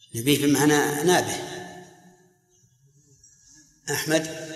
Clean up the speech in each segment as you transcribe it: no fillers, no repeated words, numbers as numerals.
نبيه بمعنى نابه. أحمد.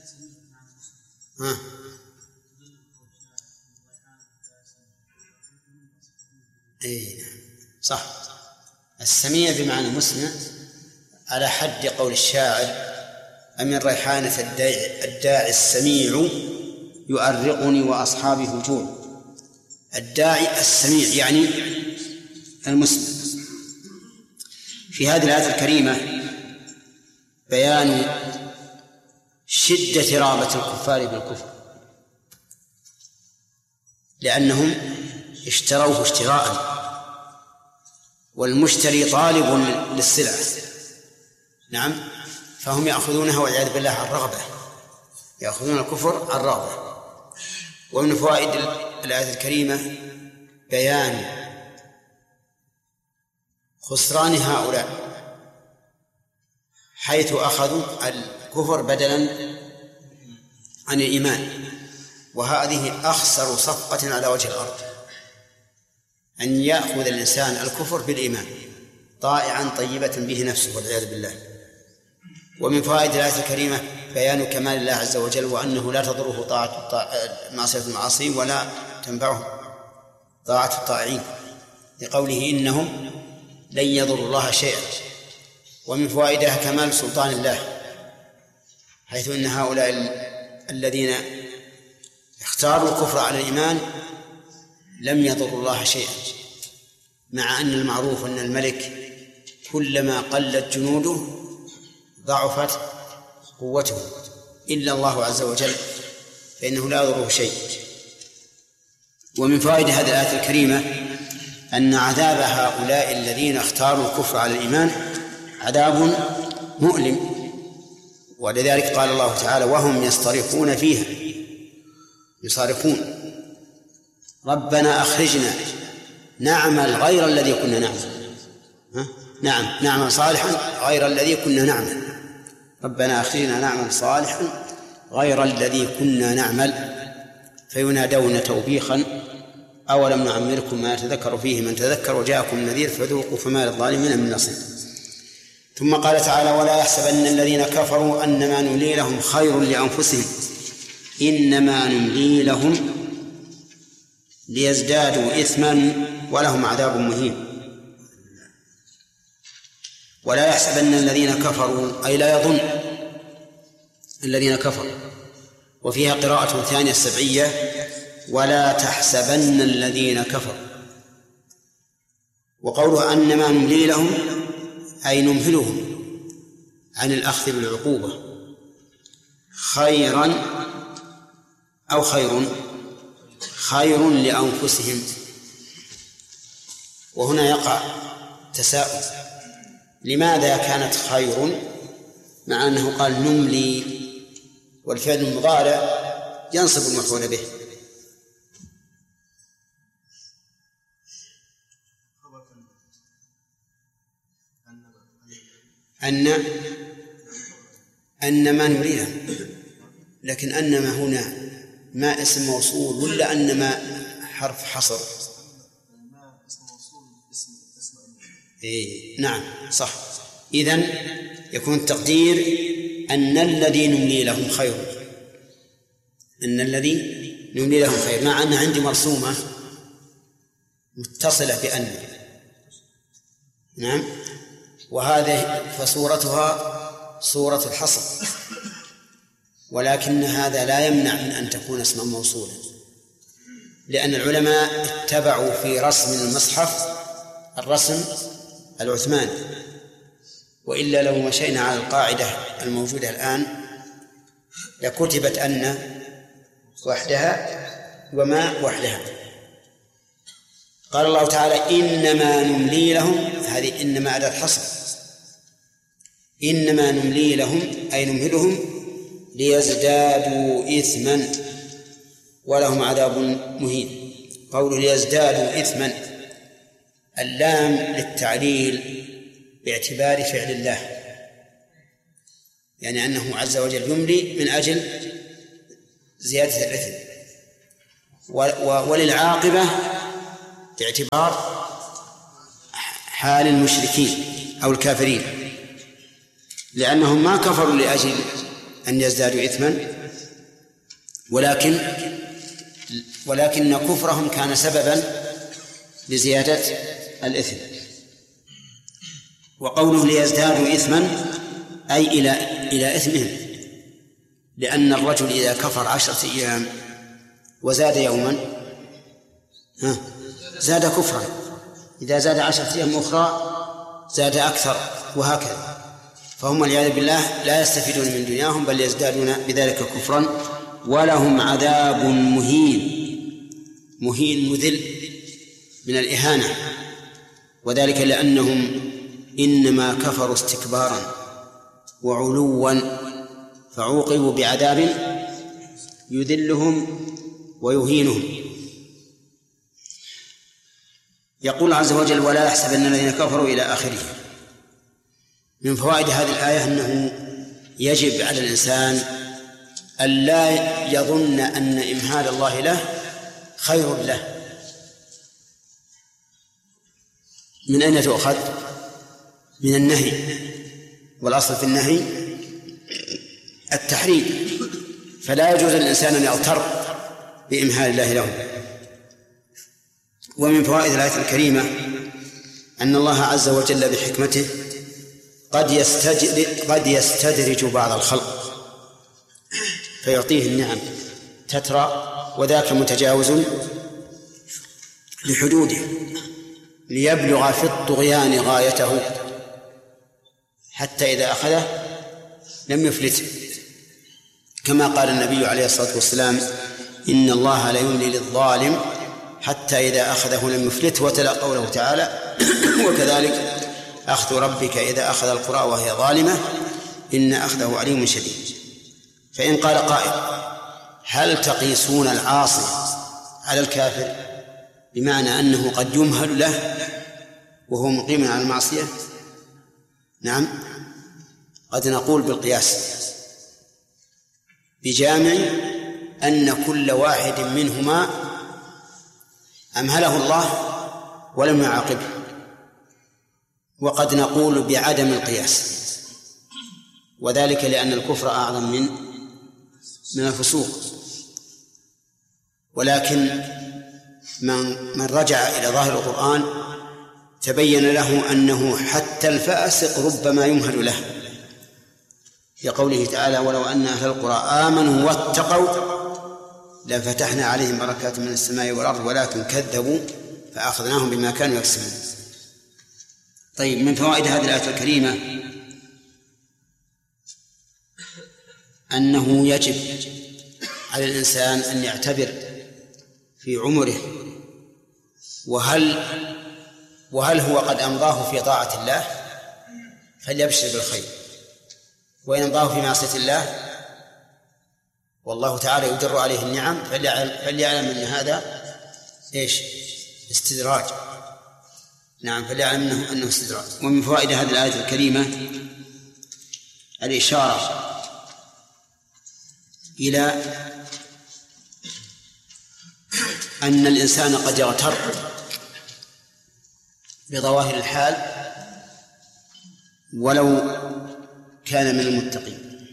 أي صح. السميع بمعنى مسمع على حد قول الشاعر: أمن ريحانة الداعي السميع يؤرقني وأصحابي هجوع. الداعي السميع يعني المسمع. في هذه الآية الكريمة بيان شدة رغبة الكفار بالكفر، لأنهم اشتروه اشتراء، والمشتري طالب للسلعة. نعم، فهم يأخذونها والعياذ بالله عن رغبة، يأخذون الكفر عن رغبة. ومن فوائد الآية الكريمة بيان خسران هؤلاء حيث أخذوا الكفر بدلا عن الإيمان، وهذه أخسر صفقة على وجه الأرض، أن يأخذ الإنسان الكفر بالإيمان طائعا طيبة به نفسه والعياذ بالله. ومن فوائد الآية الكريمة بيان كمال الله عز وجل، وأنه لا تضره معصية المعاصي ولا تنفعه طاعة الطائعين، لقوله: إنهم لن يضروا الله شيئا. ومن فوائدها كمال سلطان الله، حيث إن هؤلاء الذين اختاروا الكفر على الإيمان لم يضروا الله شيئا، مع أن المعروف أن الملك كلما قلت جنوده ضعفت قوته، إلا الله عز وجل فإنه لا يضره شيء. ومن فوائد هذه الآية الكريمة أن عذاب هؤلاء الذين اختاروا الكفر على الإيمان عذاب مؤلم، ولذلك قال الله تعالى: وهم يصطرخون فيها، يصارخون: ربنا أخرجنا نعمل غير الذي كنا نعمل. نعمل صالحا غير الذي كنا نعمل. ربنا أخرجنا نعمل صالحا غير الذي كنا نعمل. فينادون توبيخا: أولم نعمركم ما يتذكر فيه من تذكر وجاءكم النذير فذوقوا فما للظالمين من نصير. ثم قال تعالى: ولا يحسبن الذين كفروا أنما نملي لهم خير لأنفسهم إنما نملي لهم ليزدادوا إثما ولهم عذاب مهين. ولا يحسبن الذين كفروا، أي لا يظن الذين كفروا. وفيها قراءة ثانية السبعية: ولا تحسبن الذين كفروا. وقوله أنما نملي لهم أي نمهلهم عن الأخذ بالعقوبة، خيرا أو خير لأنفسهم. وهنا يقع تساؤل: لماذا كانت خير مع أنه قال نملي والفعل المضارع ينصب المفعول به؟ أن ما نريده، لكن أنما هنا ما اسم موصول ولا أنما حرف حصر؟ نعم صح. إذن يكون التقدير أن الذي نملي لهم خير، أن الذي نملي لهم خير، مع أن عندي مرسومة متصلة بأن. نعم. وهذه فصورتها صورة الحصر، ولكن هذا لا يمنع من أن تكون اسما موصولا، لأن العلماء اتبعوا في رسم المصحف الرسم العثماني، وإلا لو مشينا على القاعدة الموجودة الآن لكتبت أن وحدها وما وحدها. قال الله تعالى: إنما نملي لهم، هذه إنما أداة حصر، إنما نملي لهم أي نمهلهم ليزدادوا إثما ولهم عذاب مهين. قوله ليزدادوا إثما، اللام للتعليل باعتبار فعل الله، يعني أنه عز وجل يملي من أجل زيادة الإثم، وللعاقبة باعتبار حال المشركين أو الكافرين، لأنهم ما كفروا لأجل أن يزدادوا إثما، ولكن كفرهم كان سببا لزيادة الإثم. وقوله ليزدادوا إثما أي إلى إثمهم، لأن الرجل إذا كفر 10 أيام وزاد يوما زاد كفرا، إذا زاد 10 أيام أخرى زاد أكثر، وهكذا. فهم والعياذ بالله لا يستفيدون من دنياهم بل يزدادون بذلك كفرا، ولهم عذاب مهين مذل من الإهانة، وذلك لأنهم إنما كفروا استكبارا وعلوا، فعوقبوا بعذاب يذلهم ويهينهم. يقول عز وجل ولا يحسبن الذين كفروا إلى آخره. من فوائد هذه الآية أنه يجب على الإنسان ألا يظن أن إمهال الله له خير له. من أين تؤخذ؟ من النهي، والأصل في النهي التحريم، فلا يجوز للإنسان أن يغتر بإمهال الله له. ومن فوائد الآية الكريمة أن الله عز وجل بحكمته قد يستدرج بعض الخلق فيعطيه النعم تترى، وذاك متجاوز لحدوده ليبلغ في الطغيان غايته، حتى إذا أخذه لم يفلته، كما قال النبي عليه الصلاة والسلام إن الله لا يملي للظالم حتى إذا أخذه لم يفلته، وتلا قوله تعالى وكذلك أخذ ربك إذا أخذ القرى وهي ظالمة إن أخذه عليم شديد. فإن قال قائل هل تقيسون العاصي على الكافر، بمعنى أنه قد يمهل له وهو مقيم على المعصية؟ نعم، قد نقول بالقياس بجامع أن كل واحد منهما أمهله الله ولم يعاقبه، وقد نقول بعدم القياس، وذلك لأن الكفر أعظم من الفسوق. ولكن من رجع إلى ظاهر القرآن تبين له أنه حتى الفاسق ربما يمهل له، لقوله تعالى ولو أن أهل القرى آمنوا واتقوا لفتحنا عليهم بركات من السماء والأرض ولكن كذبوا فأخذناهم بما كانوا يكسبون. طيب، من فوائد هذه الآية الكريمة أنه يجب على الإنسان أن يعتبر في عمره وهل هو قد أمضاه في طاعة الله فليبشر بالخير، وإن أمضاه في معصية الله والله تعالى يدر عليه النعم فليعلم أن هذا استدراج. نعم، فليعلم أنه استدراج. ومن فوائد هذه الآية الكريمة الإشارة إلى أن الإنسان قد يغتر بظواهر الحال ولو كان من المتقين.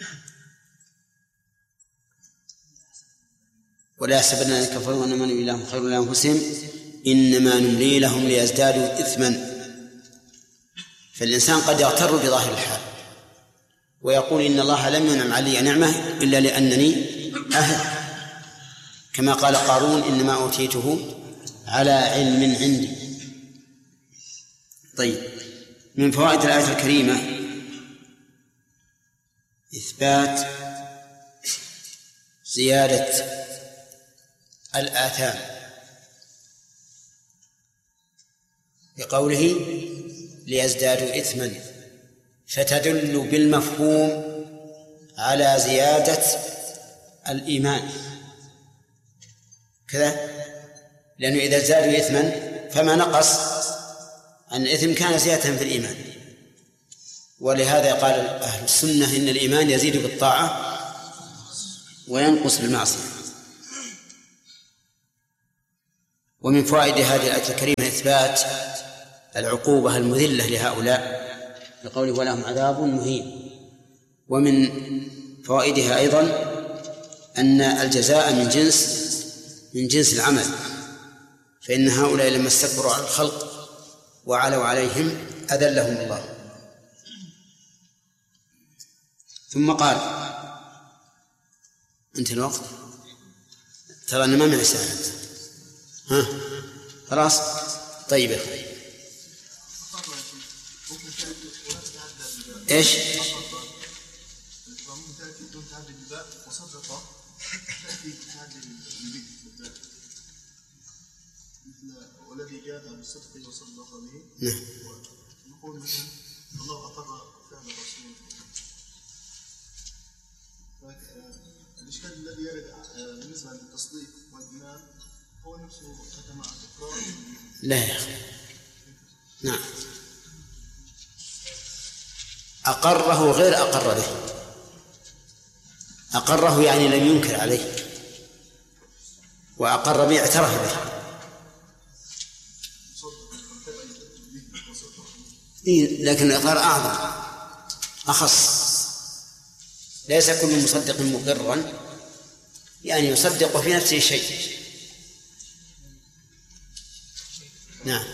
ولا يحسبن الذين كفروا أنما نملي لهم خير لأنفسهم إنما نملي لهم ليزدادوا إثما. فالإنسان قد يغتر بظاهر الحال ويقول إن الله لم ينعم علي نعمة إلا لأنني أهل، كما قال قارون إنما أوتيته على علم عندي. طيب، من فوائد الآية الكريمة إثبات زيادة الآثام بقوله ليزدادوا إثما، فتدل بالمفهوم على زيادة الإيمان كذا، لأنه إذا زادوا إثما فما نقص عن الإثم كان زيادة في الإيمان. ولهذا قال أهل السنة إن الإيمان يزيد بالطاعة وينقص بالمعصية. ومن فوائد هذه الآية الكريمة إثبات العقوبة المذلة لهؤلاء بقوله ولهم عذاب مهين. ومن فوائدها أيضا أن الجزاء من جنس العمل، فإن هؤلاء لما استكبروا على الخلق وعلوا عليهم أذلهم الله. ثم قال أنت الوقت ترى أنا ما معي ساعة. ها خلاص طيب. إيش؟ والذي جاء بالصدق وصدق به. نعم. نقول مثلا الله أقر فعل الرسول. الإشكال الذي يرد بالنسبة للتصديق والإيمان هو نفسه مع الإقرار. لا يا أخي. نعم. أقره غير أقر به. أقره يعني لم ينكر عليه، وأقر به اعترف به. لكن الإقرار أعظم أخص. ليس كل مصدق مقرا، يعني يصدق في نفسه شيء. نعم.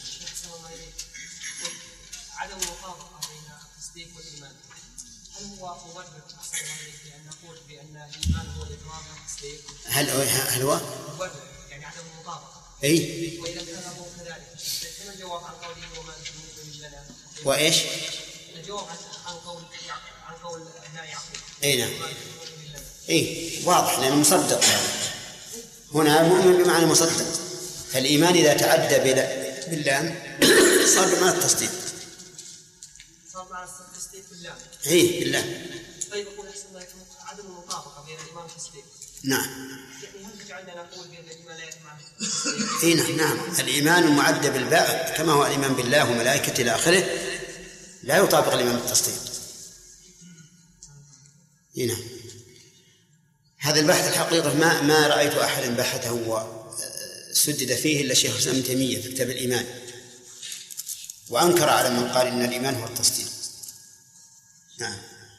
عدم الموافقة بين التصديق والإيمان هل هو مبرر أن نقول بأن الإيمان هو الإقرار والتصديق؟ هل هو مبرر يعني عدم المطابقة؟ أي. وإذا كان هو كذلك كما الجواب عن قوله وما أنتم مؤمنين لنا. وإيش؟ الجواب عن قول ابناء يعقوب. أي نعم. أي واضح لأنه مصدق. هنا مؤمن بمعنى مصدق، فالإيمان إذا تعدى بالله صار بمعنى التصديق. صار مع التصديق بالله. إيه بالله. طيب أقول أحسن الله يكون عدم المطابقة بين الإيمان والتصديق. نعم. يعني هل تجعلنا نقول بأن الإيمان لا يتم مع التصديق؟ إيه نعم. الإيمان المعدى بالباء كما هو الإيمان بالله وملائكته إلى آخره لا يطابق الإيمان بالتصديق. إيه نعم. هذا البحث الحقيقة ما رأيت أحد بحثه وسدد فيه إلا شيخ الإسلام ابن تيمية في كتاب الإيمان، وأنكر على من قال إن الإيمان هو التصديق. نعم.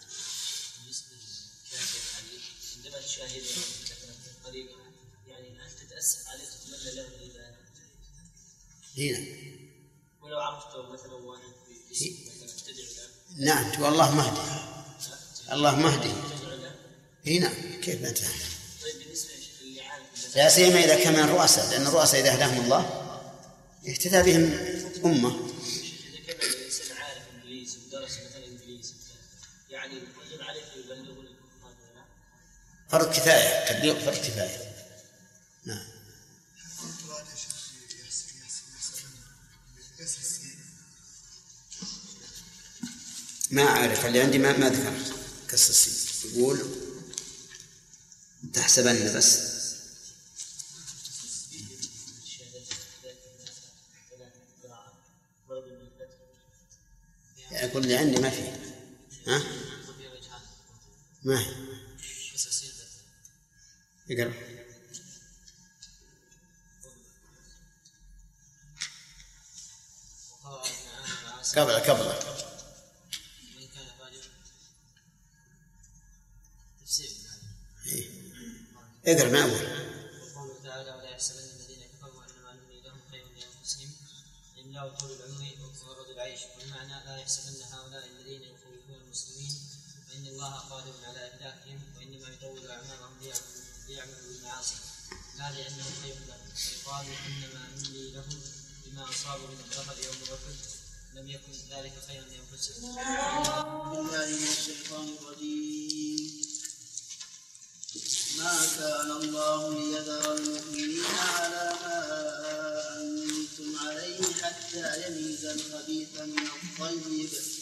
عندما تشاهد الطريقة يعني هل تتأسف عليه تتمنى له الإيمان؟ هنا. ولو عرفته مثلا وانا في تدعو له. نعم تقول الله مهدي. الله مهدي. هنا كيف أنت؟ طيب بالنسبة للي عارف لا سيما إذا كان من الرؤساء، لأن الرؤساء إذا هداهم الله اهتدى بهم أمة. إذا كان الإنسان عارف إنجليزي ودرس مثلا إنجليزي يعني يجب عليه يبلغ الكفار. فرض كفاية، تبليغ فرض كفاية. نعم. ما أعرف اللي عندي ما ذكر كسر السين. يقول تحسبن بس. يعني أقول اللي عندي ما فيه. ها؟ ما هي؟ يقرأ. قبل اقرأ ما أقول. وقوله تعالى ولا يحسبن الذين كفروا انما نملي لهم خير لانفسهم املاء طول العمر وغرض العيش. والمعنى لا يحسبن هؤلاء الذين يخوفون المسلمين فان الله قادر على اهلاكهم وانما يطول اعمارهم ليعملوا بالمعاصي لا لانهم خير لهم. ويقال انما نملي لهم بما اصابوا من الخطر يوم احد لم يكن ذلك خيرا لانفسهم. بالله من الشيطان الرجيم. ما كان الله ليذر المؤمنين على ما أنتم عليه حتى يميز الخبيث من الطيب